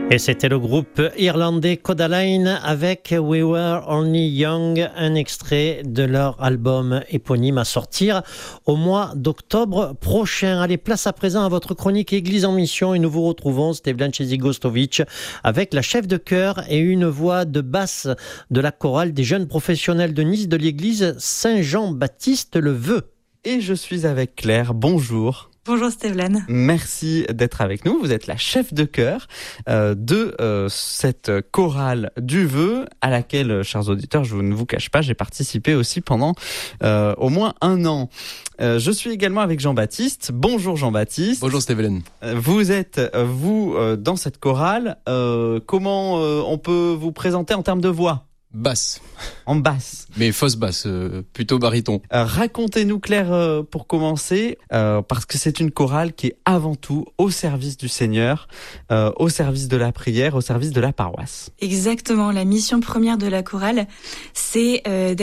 Et c'était le groupe irlandais Kodaline avec We Were Only Young, un extrait de leur album éponyme à sortir au mois d'octobre prochain. Allez, place à présent à votre chronique Église en mission et nous vous retrouvons, Stevlan Chezigostovic, avec la chef de chœur et une voix de basse de la chorale des jeunes professionnels de Nice de l'église Saint-Jean-Baptiste le Vœu. Et je suis avec Claire, bonjour. Bonjour Stevlan. Merci d'être avec nous. Vous êtes la chef de chœur de cette chorale du Vœu à laquelle, chers auditeurs, je ne vous cache pas, j'ai participé aussi pendant au moins un an. Je suis également avec Jean-Baptiste. Bonjour Jean-Baptiste. Bonjour Stevlan. Vous êtes, dans cette chorale. Comment on peut vous présenter en termes de voix ? Basse. En basse. Mais fausse basse, plutôt baryton. Racontez-nous Claire, pour commencer, parce que c'est une chorale qui est avant tout au service du Seigneur, au service de la prière, au service de la paroisse. Exactement, la mission première de la chorale, c'est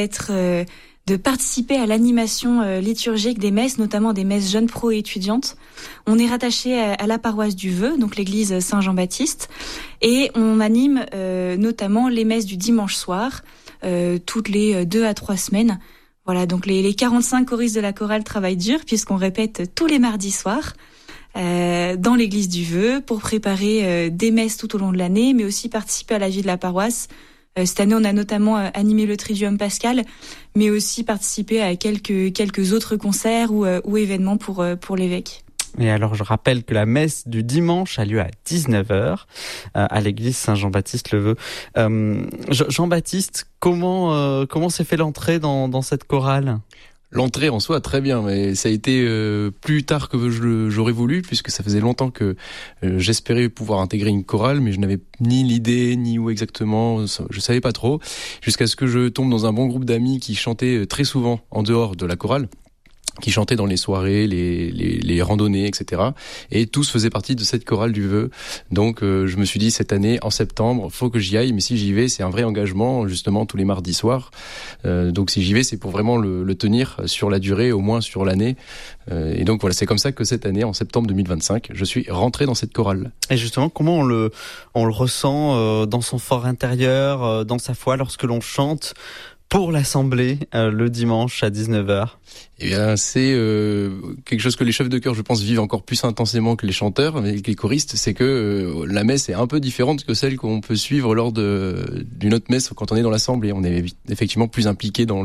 de participer à l'animation liturgique des messes, notamment des messes jeunes pro et étudiantes. On est rattaché à la paroisse du Vœu, donc l'église Saint-Jean-Baptiste, et on anime notamment les messes du dimanche soir, toutes les 2 à 3 semaines. Voilà, donc les 45 choristes de la chorale travaillent dur, puisqu'on répète tous les mardis soirs dans l'église du Vœu pour préparer des messes tout au long de l'année, mais aussi participer à la vie de la paroisse. Cette année, on a notamment animé le Triduum Pascal, mais aussi participé à quelques autres concerts ou événements pour l'évêque. Et alors, je rappelle que la messe du dimanche a lieu à 19h à l'église Saint-Jean-Baptiste le Vœu. Jean-Baptiste, comment s'est fait l'entrée dans cette chorale ? L'entrée en soi, très bien, mais ça a été plus tard que j'aurais voulu, puisque ça faisait longtemps que j'espérais pouvoir intégrer une chorale, mais je n'avais ni l'idée, ni où exactement, je savais pas trop, jusqu'à ce que je tombe dans un bon groupe d'amis qui chantaient très souvent en dehors de la chorale, qui chantaient dans les soirées, les randonnées, etc. Et tous faisaient partie de cette chorale du Vœu. Donc je me suis dit, cette année, en septembre, faut que j'y aille. Mais si j'y vais, c'est un vrai engagement, justement, tous les mardis soirs. Donc si j'y vais, c'est pour vraiment le tenir sur la durée, au moins sur l'année. Et donc voilà, c'est comme ça que cette année, en septembre 2025, je suis rentré dans cette chorale. Et justement, comment on le ressent dans son fort intérieur, dans sa foi, lorsque l'on chante pour l'assemblée le dimanche à 19h? Eh bien, c'est quelque chose que les chefs de chœur, je pense, vivent encore plus intensément que les chanteurs, avec les choristes. C'est que la messe est un peu différente que celle qu'on peut suivre lors d'une autre messe quand on est dans l'assemblée. On est effectivement plus impliqué dans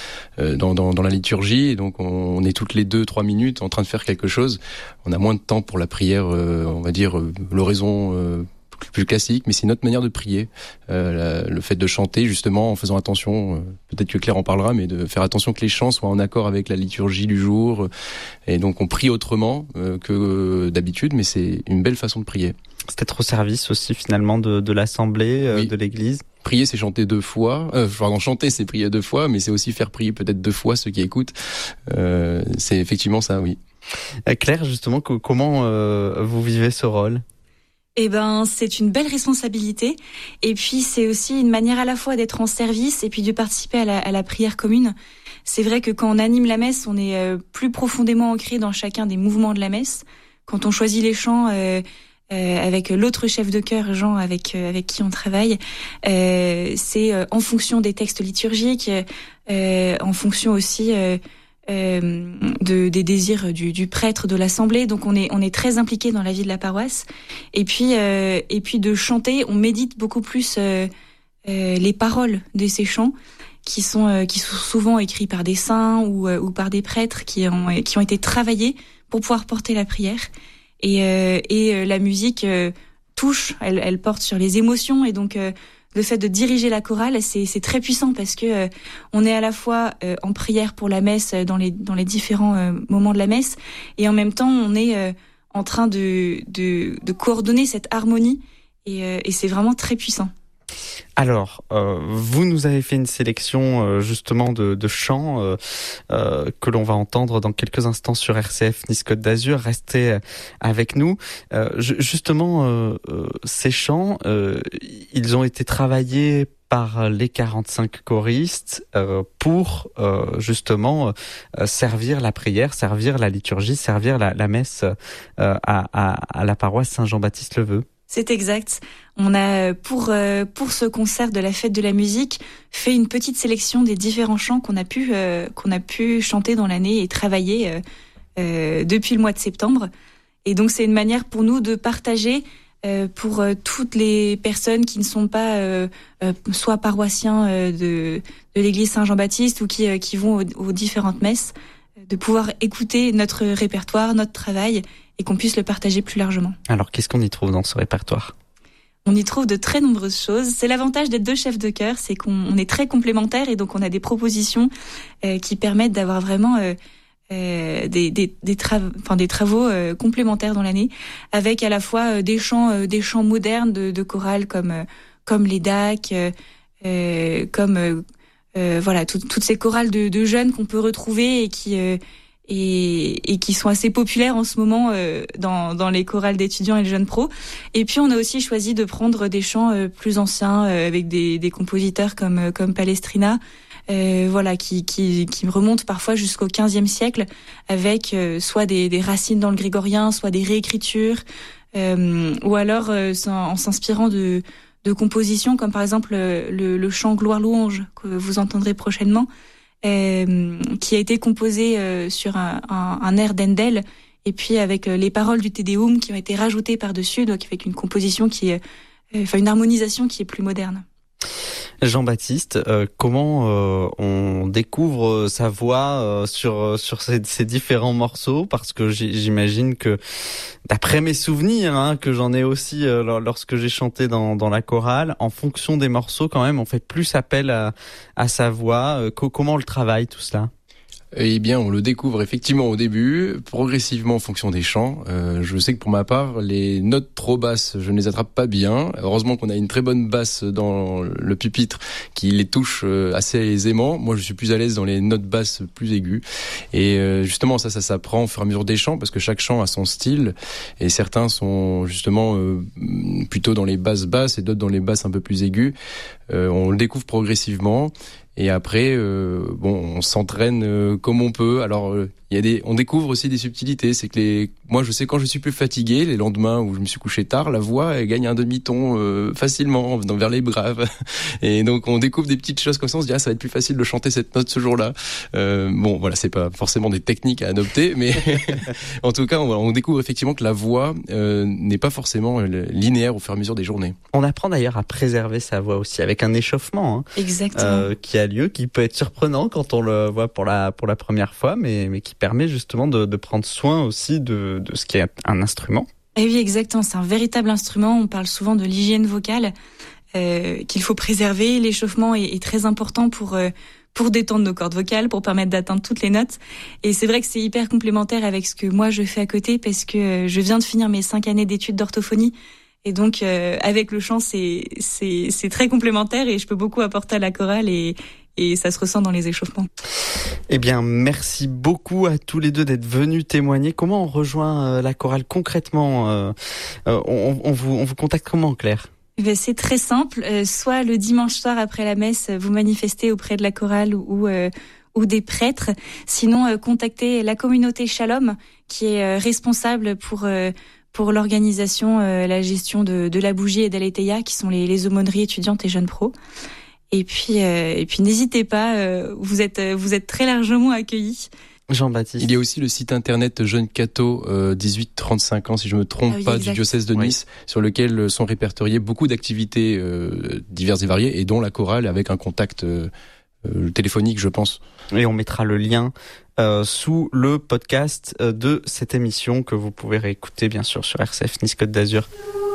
la liturgie, et donc on est toutes les 2-3 minutes en train de faire quelque chose. On a moins de temps pour la prière, on va dire l'oraison plus classique, mais c'est notre manière de prier. Le fait de chanter, justement, en faisant attention, peut-être que Claire en parlera, mais de faire attention que les chants soient en accord avec la liturgie du jour. Et donc, on prie autrement que d'habitude, mais c'est une belle façon de prier. C'est être au service aussi, finalement, de l'assemblée, oui. De l'église. Prier, c'est chanter 2 fois. Chanter, c'est prier 2 fois, mais c'est aussi faire prier peut-être 2 fois ceux qui écoutent. C'est effectivement ça, oui. Claire, justement, comment vous vivez ce rôle ? Eh ben, c'est une belle responsabilité. Et puis, c'est aussi une manière à la fois d'être en service et puis de participer à la prière commune. C'est vrai que quand on anime la messe, on est plus profondément ancré dans chacun des mouvements de la messe. Quand on choisit les chants avec l'autre chef de chœur, Jean, avec qui on travaille, c'est en fonction des textes liturgiques, en fonction aussi des désirs du prêtre de l'assemblée. Donc on est très impliqué dans la vie de la paroisse. Et puis de chanter, on médite beaucoup plus les paroles de ces chants qui sont souvent écrits par des saints ou par des prêtres qui ont été travaillés pour pouvoir porter la prière. Et la musique touche, elle porte sur les émotions, et donc le fait de diriger la chorale, c'est très puissant parce que on est à la fois en prière pour la messe dans les différents moments de la messe, et en même temps on est en train de coordonner cette harmonie, et c'est vraiment très puissant. Alors, vous nous avez fait une sélection justement de chants que l'on va entendre dans quelques instants sur RCF Nice Côte d'Azur. Restez avec nous. Justement, ces chants, ils ont été travaillés par les 45 choristes pour justement servir la prière, servir la liturgie, servir la messe à la paroisse Saint-Jean-Baptiste le Vœu. C'est exact. On a, pour ce concert de la fête de la musique, fait une petite sélection des différents chants qu'on a pu chanter dans l'année et travailler depuis le mois de septembre. Et donc, c'est une manière pour nous de partager pour toutes les personnes qui ne sont pas soit paroissiens de l'église Saint-Jean-Baptiste ou qui vont aux différentes messes, de pouvoir écouter notre répertoire, notre travail, et qu'on puisse le partager plus largement. Alors, qu'est-ce qu'on y trouve dans ce répertoire ? On y trouve de très nombreuses choses. C'est l'avantage d'être 2 chefs de chœur, c'est qu'on est très complémentaires et donc on a des propositions qui permettent d'avoir vraiment des travaux complémentaires dans l'année, avec à la fois des chants modernes de chorales comme les DAC, voilà, toutes ces chorales de jeunes qu'on peut retrouver et qui sont assez populaires en ce moment dans les chorales d'étudiants et les jeunes pros. Et puis on a aussi choisi de prendre des chants plus anciens avec des compositeurs comme Palestrina, voilà, qui remontent parfois jusqu'au XVe siècle, avec soit des racines dans le grégorien, soit des réécritures, ou alors en s'inspirant de compositions comme par exemple le chant Gloire-Louange que vous entendrez prochainement, qui a été composé sur un air d'Handel, et puis avec les paroles du Te Deum qui ont été rajoutées par-dessus, donc avec une composition une harmonisation qui est plus moderne. Jean-Baptiste, comment on découvre sa voix sur ces différents morceaux ? Parce que j'imagine que, d'après mes souvenirs, que j'en ai aussi lorsque j'ai chanté dans la chorale, en fonction des morceaux, quand même, on fait plus appel à sa voix. Comment on le travaille, tout cela ? Eh bien, on le découvre effectivement au début, progressivement en fonction des chants. Je sais que pour ma part, les notes trop basses, je ne les attrape pas bien. Heureusement qu'on a une très bonne basse dans le pupitre qui les touche assez aisément. Moi, je suis plus à l'aise dans les notes basses plus aiguës. Et justement, ça s'apprend au fur et à mesure des chants, parce que chaque chant a son style. Et certains sont justement plutôt dans les basses et d'autres dans les basses un peu plus aiguës. On le découvre progressivement. Et après, on s'entraîne comme on peut. Alors, on découvre aussi des subtilités. C'est que moi, je sais quand je suis plus fatigué, les lendemains où je me suis couché tard, la voix elle gagne un demi-ton facilement vers les graves. Et donc, on découvre des petites choses comme ça. On se dit ça va être plus facile de chanter cette note ce jour-là. Voilà, c'est pas forcément des techniques à adopter, mais en tout cas, on découvre effectivement que la voix n'est pas forcément linéaire au fur et à mesure des journées. On apprend d'ailleurs à préserver sa voix aussi avec un échauffement, exactement, qui a lieu, qui peut être surprenant quand on le voit pour la première fois, mais qui permet justement de prendre soin aussi de ce qui est un instrument. Et oui, exactement, c'est un véritable instrument. On parle souvent de l'hygiène vocale qu'il faut préserver. L'échauffement est très important pour détendre nos cordes vocales, pour permettre d'atteindre toutes les notes. Et c'est vrai que c'est hyper complémentaire avec ce que moi je fais à côté, parce que je viens de finir mes 5 années d'études d'orthophonie. Et donc, avec le chant, c'est très complémentaire et je peux beaucoup apporter à la chorale et ça se ressent dans les échauffements. Eh bien, merci beaucoup à tous les deux d'être venus témoigner. Comment on rejoint la chorale concrètement ? On vous contacte comment, Claire ? C'est très simple. Soit le dimanche soir après la messe, vous manifestez auprès de la chorale ou des prêtres. Sinon, contactez la communauté Shalom, qui est responsable pour l'organisation, la gestion de la bougie et d'Aletheia, qui sont les aumôneries étudiantes et jeunes pros. Et puis n'hésitez pas, vous êtes très largement accueillis. Jean-Baptiste. Il y a aussi le site internet Jeune Catho 18-35 ans, si je me trompe pas, du diocèse de Nice, sur lequel sont répertoriées beaucoup d'activités diverses et variées, et dont la chorale avec un contact téléphonique, je pense. Et on mettra le lien sous le podcast de cette émission que vous pouvez réécouter bien sûr sur RCF Nice Côte d'Azur.